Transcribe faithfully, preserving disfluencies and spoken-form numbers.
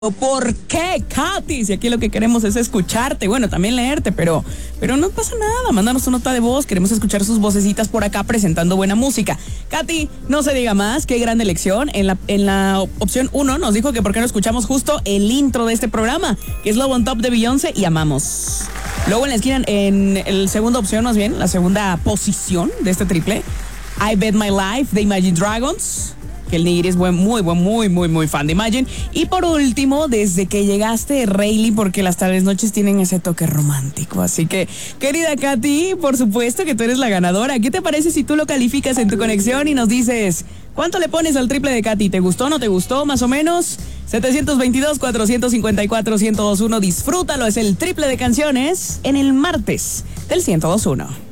¿Por qué, Katy? Si aquí lo que queremos es escucharte, bueno, también leerte, pero, pero no pasa nada, mándanos una nota de voz, queremos escuchar sus vocecitas por acá presentando buena música. Katy, no se diga más, qué gran elección. En la, en la opción uno nos dijo que por qué no escuchamos justo el intro de este programa, que es Love on Top de Beyoncé y amamos. Luego en la esquina, en la segunda opción más bien, la segunda posición de este triple, I Bet My Life de Imagine Dragons, que el Nigiri es buen, muy, buen, muy, muy, muy fan de Imagine. Y por último, Desde que llegaste, Rayleigh, porque las tardes noches tienen ese toque romántico. Así que, querida Katy, por supuesto que tú eres la ganadora. ¿Qué te parece si tú lo calificas en tu conexión y nos dices cuánto le pones al triple de Katy? ¿Te gustó, no te gustó, más o menos? setecientos veintidós, cuatrocientos cincuenta y cuatro, ciento dos uno. Disfrútalo, es el triple de canciones en el martes del ciento dos uno.